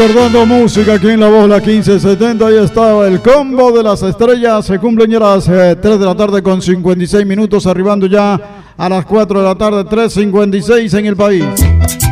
Recordando música aquí en La Voz, la 1570. Ahí estaba el combo de las estrellas. Se cumplen ya las 3 de la tarde con 56 minutos, arribando ya a las 4 de la tarde, 3:56 en el país.